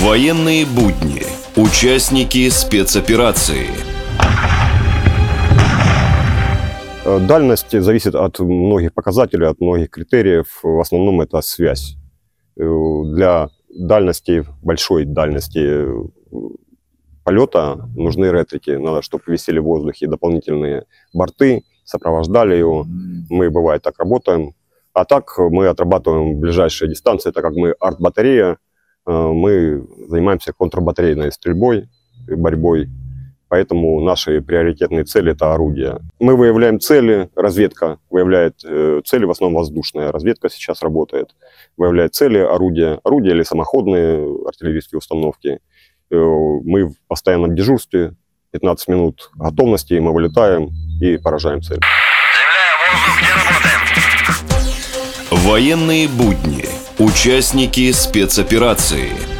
Военные будни. Участники спецоперации. Дальность зависит от многих показателей, от многих критериев. В основном это связь. Для дальности, большой дальности полета нужны ретрики. Надо, чтобы висели в воздухе дополнительные борты, сопровождали его. Мы, бывает, так работаем. А так мы отрабатываем ближайшие дистанции, так как мы арт-батарея, мы занимаемся контрбатарейной стрельбой, борьбой. Поэтому наши приоритетные цели – это орудия. Мы выявляем цели, разведка выявляет цели, в основном воздушная разведка сейчас работает. Выявляет цели, орудия или самоходные артиллерийские установки. Мы в постоянном дежурстве, 15 минут готовности, мы вылетаем и поражаем цель. Земля, воздух, где работаем? Военные будни. Участники спецоперации.